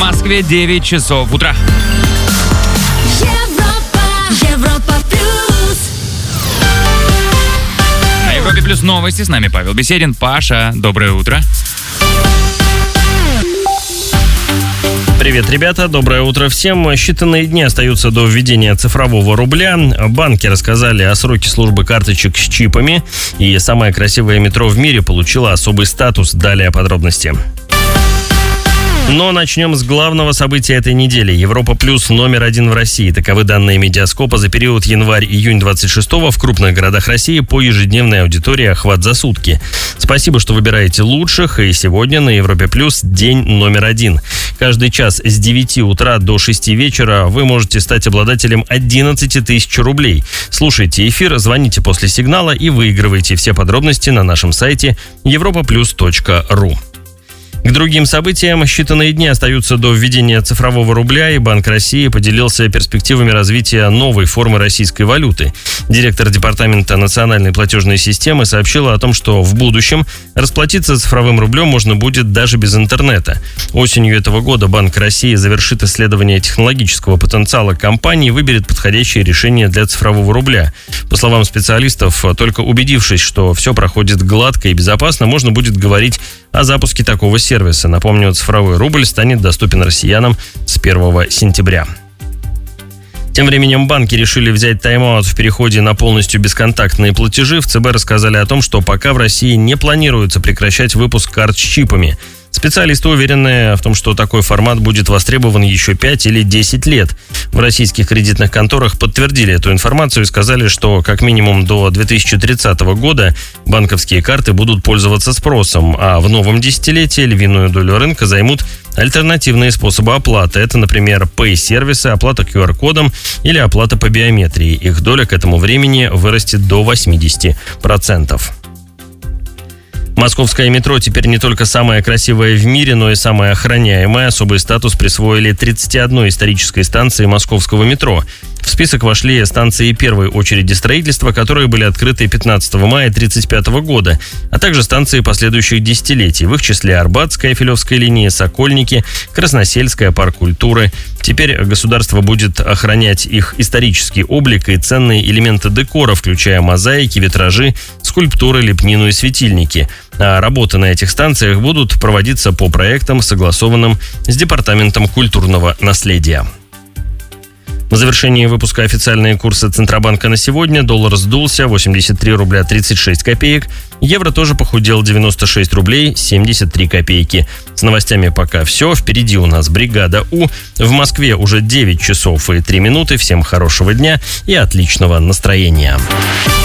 Москве 9 часов утра. Европа плюс. На Европе плюс новости. С нами Павел Беседин. Паша, доброе утро. Привет, ребята, доброе утро всем. Считанные дни остаются до введения цифрового рубля. Банки рассказали о сроке службы карточек с чипами. И самое красивое метро в мире получило особый статус. Далее подробности. Но начнем с главного события этой недели. Европа плюс номер 1 в России. Таковы данные Медиаскопа за период январь-июнь 26-го в крупных городах России по ежедневной аудитории охват за сутки. Спасибо, что выбираете лучших. И сегодня на Европе плюс день номер 1. Каждый час с 9 утра до 6 вечера вы можете стать обладателем 11 тысяч рублей. Слушайте эфир, звоните после сигнала и выигрывайте. Все подробности на нашем сайте europaplus.ru. К другим событиям считанные дни остаются до введения цифрового рубля, и Банк России поделился перспективами развития новой формы российской валюты. Директор Департамента национальной платежной системы сообщила о том, что в будущем расплатиться цифровым рублем можно будет даже без интернета. Осенью этого года Банк России завершит исследование технологического потенциала компании и выберет подходящее решение для цифрового рубля. По словам специалистов, только убедившись, что все проходит гладко и безопасно, можно будет говорить о запуске такого сервиса. Напомню, цифровой рубль станет доступен россиянам с 1 сентября. Тем временем банки решили взять тайм-аут в переходе на полностью бесконтактные платежи. В ЦБ рассказали о том, что пока в России не планируется прекращать выпуск карт с чипами. Специалисты уверены в том, что такой формат будет востребован еще 5 или 10 лет. В российских кредитных конторах подтвердили эту информацию и сказали, что как минимум до 2030 года банковские карты будут пользоваться спросом, а в новом десятилетии львиную долю рынка займут альтернативные способы оплаты. Это, например, Pay-сервисы, оплата QR-кодом или оплата по биометрии. Их доля к этому времени вырастет до 80%. Московское метро теперь не только самое красивое в мире, но и самое охраняемое. Особый статус присвоили 31 исторической станции московского метро. В список вошли станции первой очереди строительства, которые были открыты 15 мая 1935 года, а также станции последующих десятилетий. В их числе Арбатская, Филевская линия, Сокольники, Красносельская, Парк культуры. Теперь государство будет охранять их исторический облик и ценные элементы декора, включая мозаики, витражи, скульптуры, лепнину и светильники. А работы на этих станциях будут проводиться по проектам, согласованным с Департаментом культурного наследия. В завершении выпуска официальные курсы Центробанка на сегодня. Доллар сдулся 83 рубля 36 копеек. Евро тоже похудел 96 рублей 73 копейки. С новостями пока все. Впереди у нас бригада У. В Москве уже 9 часов и 3 минуты. Всем хорошего дня и отличного настроения.